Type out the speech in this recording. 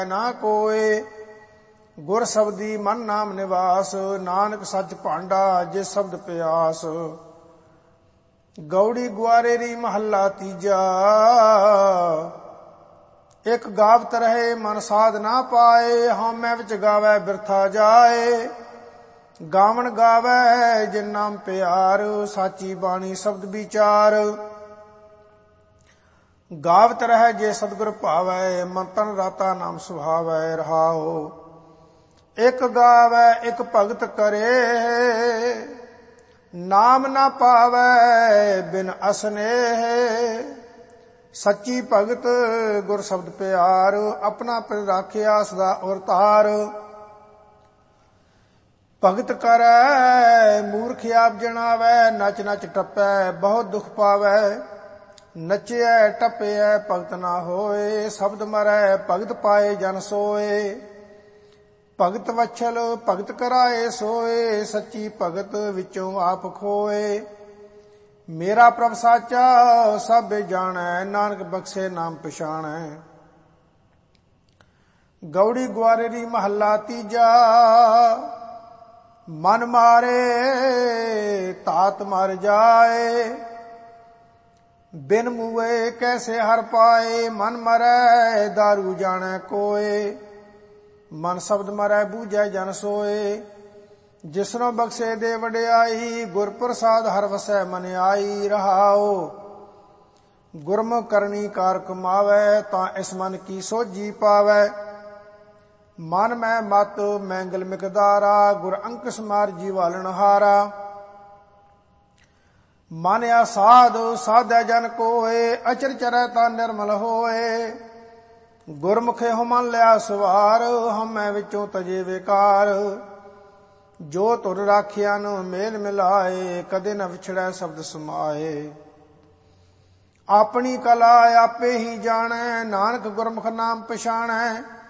ਨਾ ਕੋਏ। ਗੁਰ ਸ਼ਬਦੀ ਮਨ ਨਾਮ ਨਿਵਾਸ, ਨਾਨਕ ਸੱਚ ਭਾਂਡਾ ਜਿਸ ਸ਼ਬਦ ਪਿਆਸ। ਗੌੜੀ ਗੁਆਰੇਰੀ ਮਹੱਲਾ ਤੀਜਾ। ਇੱਕ ਗਾਵਤ ਰਹੇ ਮਨ ਸਾਧ ਨਾ ਪਾਏ, ਹਉਮੈ ਵਿੱਚ ਗਾਵੈ ਬਿਰਥਾ ਜਾਏ। ਗਾਵਣ ਗਾਵੈ ਜਿਨ ਨਾਮ ਪਿਆਰ, ਸਾਚੀ ਬਾਣੀ ਸ਼ਬਦ ਵਿਚਾਰ। ਗਾਵਤ ਰਹਿ ਜੇ ਸਤਿਗੁਰ ਭਾਵੈ, ਮਨ ਤਨ ਰਾਤਾ ਨਾਮ ਸੁਭਾਵੈ। ਰਹਾਉ ਇੱਕ ਗਾਵੈ ਇੱਕ ਭਗਤ ਕਰੇ, ਨਾਮ ਨਾ ਪਾਵੈ ਬਿਨ ਅਸਨੇਹ। ਸੱਚੀ ਭਗਤ ਗੁਰ ਸ਼ਬਦ ਪਿਆਰ, ਆਪਣਾ ਪਿਰ ਰਾਖਿਆ ਸਦਾ ਉਰਤਾਰ। ਭਗਤ ਕਰੈ ਮੂਰਖ ਆਪ ਜਣਾਵੈ, ਨਚ ਨਚ ਟੱਪੈ ਬਹੁਤ ਦੁਖ ਪਾਵੈ। ਨਚਿਐ ਟੱਪਿਐ ਭਗਤ ਨਾ ਹੋਏ, ਸ਼ਬਦ ਮਰੈ ਭਗਤ ਪਾਏ ਜਨ ਸੋਏ। ਭਗਤ ਵਛਲ ਭਗਤ ਕਰਾਏ ਸੋਏ, ਸੱਚੀ ਭਗਤ ਵਿੱਚੋਂ ਆਪ ਖੋਏ। ਮੇਰਾ ਪ੍ਰਭ ਸਾਚਾ ਸਭ ਜਾਣੈ, ਨਾਨਕ ਬਖਸ਼ੇ ਨਾਮ ਪਛਾਣੈ। ਗੌੜੀ ਗੁਆਰੇਰੀ ਮਹੱਲਾ ਤੀਜਾ। ਮਨ ਮਾਰੇ ਤਾਤ ਮਰ ਜਾਏ, ਬਿਨ ਮੂਏ ਕੈਸੇ ਹਰ ਪਾਏ। ਮਨ ਮਰੈ ਦਾਰੂ ਜਾਣੈ ਕੋਏ, ਮਨ ਸ਼ਬਦ ਮਰੈ ਬੂਝੈ ਜਨ ਸੋਏ। ਜਿਸਨੋ ਬਖਸ਼ੇ ਦੇ ਵਡਿਆਈ, ਗੁਰ ਪ੍ਰਸਾਦ ਹਰ ਵਸੈ ਮਨ ਆਈ। ਰਹਾਉ ਗੁਰਮੁਖ ਕਰਨੀ ਕਾਰ ਕਮਾਵੈ, ਤਾਂ ਇਸ ਮਨ ਕੀ ਸੋਝੀ ਪਾਵੈ। ਮਨ ਮੈਂ ਮਤ ਮੈਂਗਲ ਮਿਕਦਾਰਾ, ਗੁਰ ਅੰਕੁਸ਼ ਮਾਰ ਜੀਵਾਲਣ ਹਾਰਾ। ਮਨ ਆਸਾਦ ਸਾਧੈ ਜਨ ਕੋਏ, ਅਚਰ ਚਰੈ ਤਾਂ ਨਿਰਮਲ ਹੋਏ। ਗੁਰਮੁਖੇ ਹੋ ਮਨ ਲਿਆ ਸਵਾਰ, ਹਉਮੈ ਵਿੱਚੋਂ ਤਜੇ ਵਿਕਾਰ। ਜੋ ਧੁਰ ਰਾਖਿਆ ਨੂੰ ਮੇਲ ਮਿਲਾਏ, ਕਦੇ ਨ ਵਿਛੜੈ ਸ਼ਬਦ ਸਮਾਏ। ਆਪਣੀ ਕਲਾ ਆਪੇ ਹੀ ਜਾਣੈ, ਨਾਨਕ ਗੁਰਮੁਖ ਨਾਮ ਪਛਾਣੈ।